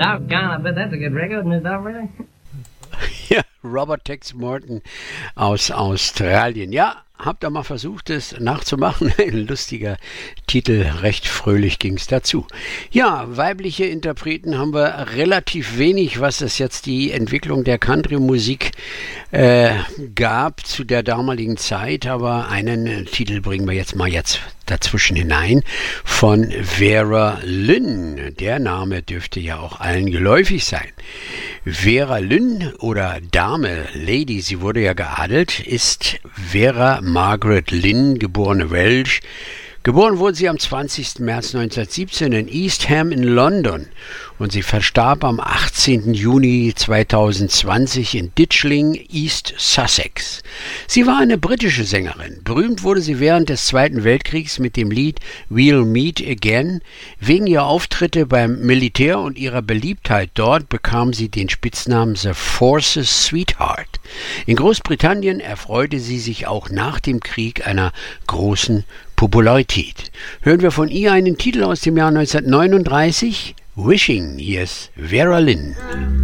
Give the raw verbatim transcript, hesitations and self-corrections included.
Doggone, I bet that's a good record, isn't it, Doc, really? Ja, Robert Tex Morton aus Australien. Ja, habt ihr mal versucht, es nachzumachen? Ein lustiger Titel, recht fröhlich ging es dazu. Ja, weibliche Interpreten haben wir relativ wenig, was es jetzt die Entwicklung der Country-Musik äh, gab zu der damaligen Zeit, aber einen Titel bringen wir jetzt mal jetzt dazwischen hinein von Vera Lynn. Der Name dürfte ja auch allen geläufig sein. Vera Lynn oder Dame, Lady, sie wurde ja geadelt, ist Vera Margaret Lynn, geborene Welsh. Geboren wurde sie am zwanzigsten März neunzehnhundertsiebzehn in East Ham in London und sie verstarb am achtzehnten Juni zweitausendzwanzig in Ditchling, East Sussex. Sie war eine britische Sängerin. Berühmt wurde sie während des Zweiten Weltkriegs mit dem Lied We'll Meet Again. Wegen ihrer Auftritte beim Militär und ihrer Beliebtheit dort bekam sie den Spitznamen The Forces Sweetheart. In Großbritannien erfreute sie sich auch nach dem Krieg einer großen Popularität. Hören wir von ihr einen Titel aus dem Jahr neunzehnhundertneununddreißig, Wishing. Hier ist Vera Lynn.